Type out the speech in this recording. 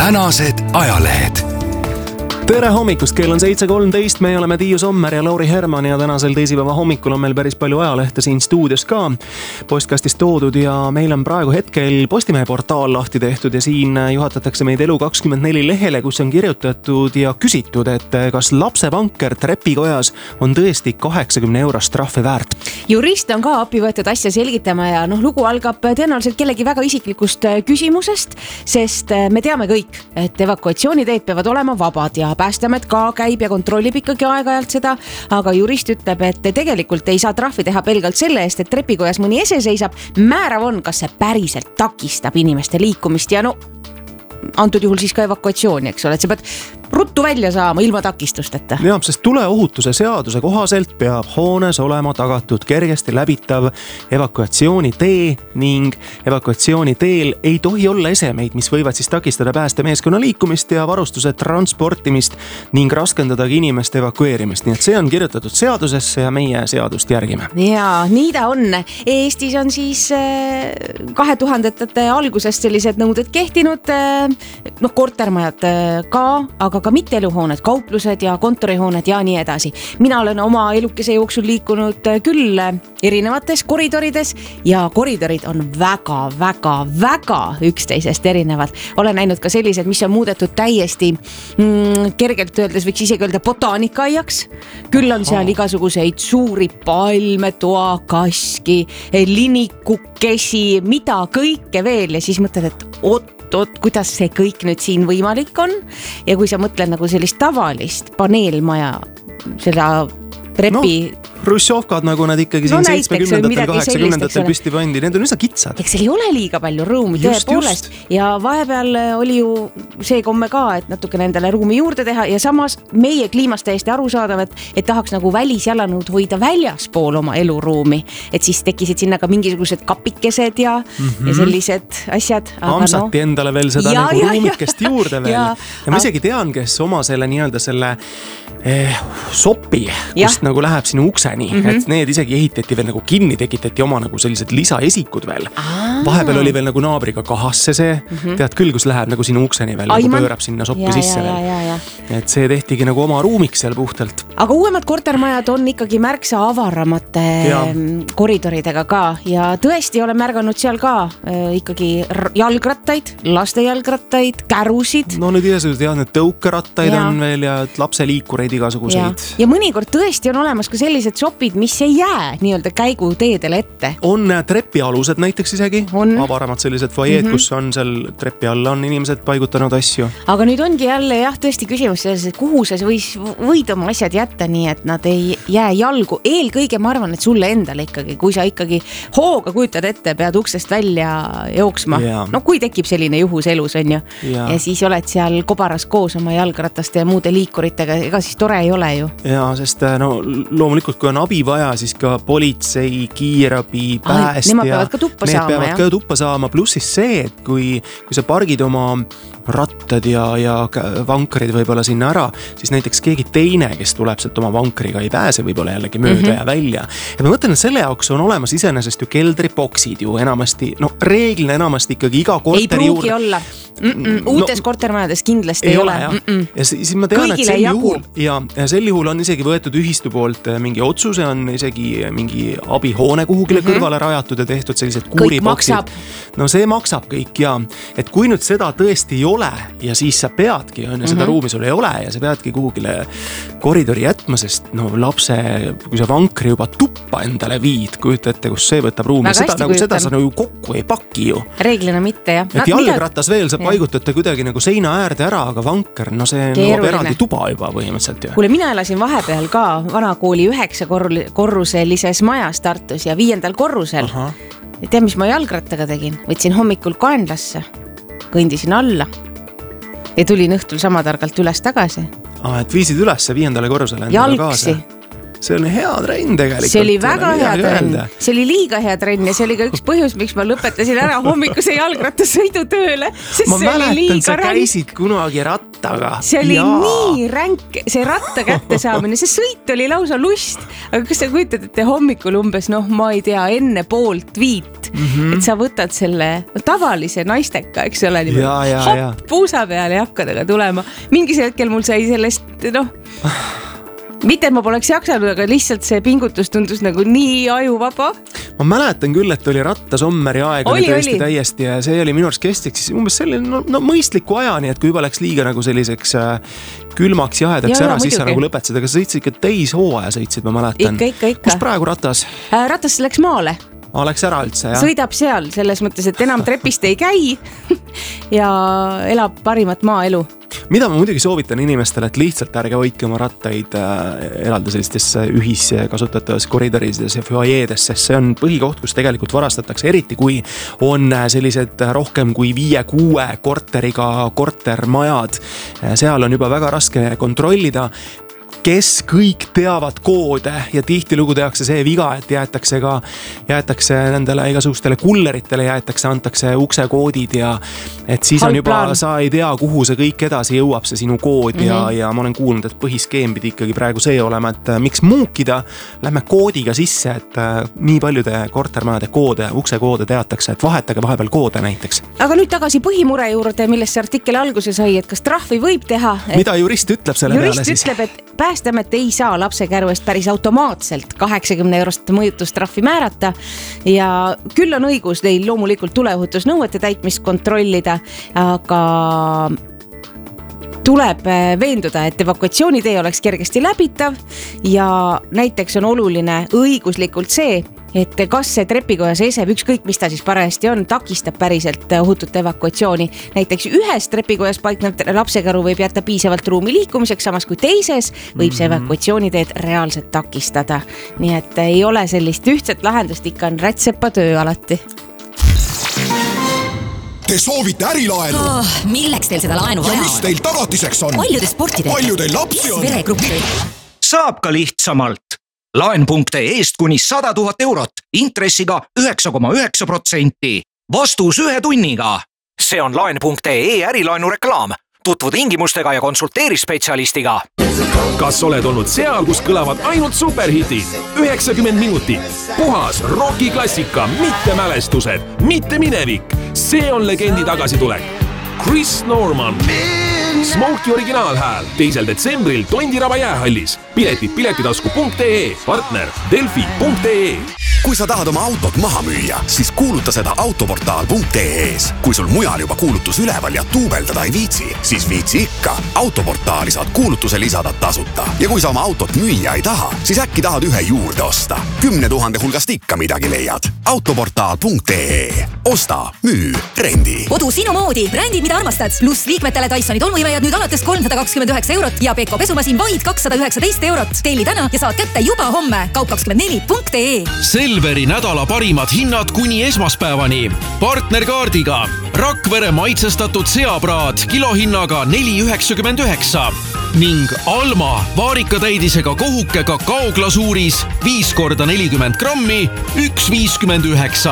tänased ajalehed. Tere hommikust, kell on 7.13, me oleme Tiiu Sommer ja Lauri Herman ja tänasel teisipäeva hommikul on meil päris palju ajalehte siin stuudios ka postkastist toodud ja meil on praegu hetkel Postimehe portaal lahti tehtud ja siin juhatatakse meid Elu24 lehele, kus on kirjutatud ja küsitud, et kas lapsevanker trepikojas on tõesti 80 eurost trahvi väärt. Jurist on ka appi võetud asja selgitama ja lugu algab tõenäoliselt kellegi väga isiklikust küsimusest, sest me teame kõik, et evakuatsiooniteed peavad olema vabad ja Päästeamet ka käib ja kontrollib ikkagi aeg-ajalt seda, aga jurist ütleb, et tegelikult ei saa trahvi teha pelgalt selle eest, et trepikojas mõni ese seisab. Määrav on, kas see päriselt takistab inimeste liikumist ja antud juhul siis ka evakuatsiooni, eks ole, et sa pead ruttu välja saama ilma takistusteta. Jah, sest tuleohutuse seaduse kohaselt peab hoones olema tagatud kergesti läbitav evakuatsioonitee ning evakuatsiooniteel ei tohi olla esemeid, mis võivad siis takistada päästemeeskonna liikumist ja varustuse transportimist ning raskendadagi inimeste evakueerimist. Nii et see on kirjutatud seadusesse ja meie seadust järgime. Ja nii ta on. Eestis on siis 2000-ndate algusest sellised nõuded kehtinud, kortermajad ka, aga ka mitteeluhooned, kauplused ja kontorihooned ja nii edasi. Mina olen oma elukese jooksul liikunud küll erinevates koridorides ja koridorid on väga üksteisest erinevad. Olen näinud ka sellised, mis on muudetud täiesti kergelt öeldes, võiks isegi öelda botaanikaaiaks. Küll on seal igasuguseid suuri palme, toakaski, linikukesi, mida kõike veel ja siis mõtled, et kuidas see kõik nüüd siin võimalik on ja kui sa mõtled nagu sellist tavalist paneelmaja, seda trepi... Hruštšovkad, nagu nad ikkagi siin 70-ndatel, 80-ndatel püsti pandi, need on üsna kitsad. Eks seal ei ole liiga palju ruumi, tõepoolest. Ja vahepeal oli ju see komme ka, et natuke nendele ruumi juurde teha ja samas meie kliimast täiesti arusaadav, et tahaks nagu välisjalanõud hoida väljaspool oma eluruumi. Et siis tekkisid sinna ka mingisugused kapikesed ja sellised asjad. Amsati endale veel seda nagu ruumikest juurde veel. Ja ma isegi tean, kes oma selle nii-öelda selle sopi, kust nagu läheb sinu ukseni, et need isegi ehitati veel nagu kinni, tekitati oma nagu sellised lisaesikud veel. Vahepeal oli veel nagu naabriga kahasse see, tead küll, kus läheb nagu sinu ukseni veel, nagu pöörab sinna soppi sisse veel. Et see tehtigi nagu oma ruumiks seal puhtalt. Aga uuemad kortermajad on ikkagi märksa avaramate koridoridega ka ja tõesti olen märganud seal ka ikkagi jalgrattaid, laste jalgrattaid, kärusid. No nüüd igasugused need tõukerattaid on veel ja lapseliikureid igasuguseid. Ja mõnikord tõesti on olemas ka sellised sopid, mis ei jää nii-öelda käiguteedele ette. On trepialused näiteks isegi, avaramad sellised foajeed, kus on seal trepi alla on inimesed paigutanud asju. Aga nüüd ongi jälle tõesti küsimus selles, et kuhu sa võid oma asjad jätta nii, et nad ei jää jalgu. Eelkõige ma arvan, et sulle endale ikkagi, kui sa ikkagi hooga kujutad ette, pead uksest välja jooksma. No kui tekib selline juhus elus on ju. Ja siis oled seal kobaras koos oma jalgrataste ja muude liikuritega, ega siis tore ei ole ju. Ja, sest loomulikult, kui on abi vaja, siis ka politsei, kiirabi, päästja. Nemad peavad ka tuppa saama. Need peavad ka tuppa saama, pluss siis see, et kui sa pargid oma rattad ja vankrid võib-olla sinna ära, siis näiteks keegi teine, kes tuleb sealt oma vankriga, ei pääse võib-olla jällegi mööda ja välja. Ja ma mõtlen, et selle jaoks on olemas iseenesest ju keldriboksid ju enamasti, reeglina enamasti ikkagi iga korteri juurde. Ei pruugi olla. Uutes kortermajades kindlasti ei ole. Ja siis ma tean, et sel juhul on isegi võetud ühistu poolt mingi otsuse, on isegi mingi abihoone kuhugile kõrvale rajatud ja tehtud sellised kuuriboksid. No see maksab kõik ja et kui nüüd seda tõesti ei ole ja siis sa peadki, seda ruumi sul ei ole ja sa peadki kuhugile koridori jätma, sest lapse, kui sa vankri juba tuppa endale viid, kujuta ette, kus see võtab ruumi, seda sa nagu kokku ei paki ju. Reeglina mitte, jah. Et jalgratas veel sa paigutate kuidagi nagu seina äärde ära, aga vanker, see on eraldi tuba juba põhimõtteliselt ju. Kuule, mina elasin vahepeal ka vanakooli 9-korruselises majas Tartus ja 5. korrusel. Tea, mis ma jalgrattaga tegin? Võtsin hommikul kaenlasse, kõndisin alla ja tulin õhtul sama targalt üles tagasi. Et viisid üles 5. korrusele jalgsi. see oli hea trenn tegelikult. See oli väga hea trenn, see oli liiga hea trenn ja see oli ka üks põhjus, miks ma lõpetasin ära hommikuse jalgrattasõidu tööle, sest ma mäletan, sa käisid kunagi rattaga. See oli nii ränk, see ratta kätte saamine, see sõit oli lausa lust, aga kas sa kujutad, et hommikul umbes, ma ei tea, enne 4:30, et sa võtad selle tavalise naisteka, eks ole, hopp puusa peale ja hakkad aga tulema. Mingis hetkel mul sai sellest, mitte et ma poleks jaksanud, aga lihtsalt see pingutus tundus nagu nii ajuvaba. Ma mäletan küll, et oli rattasommeri aeg oli tõesti täiesti ja see oli minu arust kestiks siis umbes selline mõistliku ajani, et kui juba läks liiga nagu selliseks külmaks jahedaks ära, siis sa nagu lõpetasid, aga sa sõitsid ikka täishooaja sõitsid, ma mäletan. Ikka. Kus praegu ratas? Ratas läks maale. Läks ära üldse, jah? Sõidab seal, selles mõttes, et enam trepist ei käi ja elab parimat maaelu. Mida ma muidugi soovitan inimestele, et lihtsalt ärge hoidke oma rattaid eralda sellistesse ühiskasutatavas koridorides ja fuajeedes, sest see on põhikoht, kus tegelikult varastatakse, eriti kui on sellised rohkem kui 5-6 korteriga kortermajad. Seal on juba väga raske kontrollida, kes kõik teavad koode ja tihtilugu tehakse see viga, et jäetakse nendele igasugustele kulleritele, antakse uksekoodid ja et siis on juba, sa ei tea, kuhu see kõik edasi jõuab, see sinu kood ja ma olen kuulnud, et põhiskeem pidi ikkagi praegu see olema, et miks muukida, lähme koodiga sisse, et nii paljude kortermajade koode, uksekoode teatakse, et vahetage vahepeal koode näiteks. Aga nüüd tagasi põhimure juurde, millest see artikkel alguse sai, et kas trahvi võib teha? Mida jurist ütleb selle peale siis? Jurist ütleb, et Päästeamet ei saa lapsekäru eest päris automaatselt 80 eurost mõjutustrahvi määrata ja küll on õigus neil loomulikult tuleohutusnõuete täitmist kontrollida, aga tuleb veenduda, et evakuatsioonitee oleks kergesti läbitav ja näiteks on oluline õiguslikult see, et kas see trepikojas esev, ükskõik mis ta siis parajasti on, takistab päriselt ohutut evakuatsiooni. Näiteks ühes trepikojas paiknev lapsekäru võib jätta piisavalt ruumi liikumiseks, samas kui teises võib see evakuatsiooniteed reaalselt takistada. Nii et ei ole sellist ühtset lahendust, ikka on rätsepa töö alati. Te soovite ärilaenu? Milleks teil seda laenu vaja on? Ja mis teil tagatiseks on? Palju te sporti teete? Palju teil lapsi on? Saab ka lihtsamalt. Laen.eest kuni 100 000 eurot, intressiga 9,9%. Vastus 1 tunniga. See on Laen.ee ärilaenu reklaam. Tutvu tingimustega ja konsulteeri spetsialistiga. Kas oled olnud seal, kus kõlavad ainult superhitid? 90 minutit. Puhas rockiklassika, mitte mälestused, mitte minevik. See on legendi tagasitulek. Chris Norman. Smokey originaalhääl 2. detsembril Tondiraba jäähallis. Piletid piletitasku.ee, partner delfi.ee. Kui sa tahad oma autot maha müüa, siis kuuluta seda autoportaal.ee-s. Kui sul mujal juba kuulutus üleval ja tuubeldada ei viitsi, siis viitsi ikka. Autoportaali saad kuulutuse lisada tasuta. Ja kui sa oma autot müüa ei taha, siis äkki tahad ühe juurde osta. 10 000 hulgast ikka midagi leiad. Autoportaal.ee. Osta, müü, rendi. Kodu sinu moodi, brändid, mida armastad. Plus liikmetele Dysoni tolmuimejad nüüd alates 329 eurot ja Pekko pesumasin vaid 219 eurot. Telli täna ja saad kätte juba homme. Kaup24.ee. Selveri nädala parimad hinnad kuni esmaspäevani. Partnerkaardiga Rakvere maitsestatud seapraad kilohinnaga 4,99 ning Alma vaarikatäidisega kohuke kakaoglasuuris 5x40 grammi 1,59.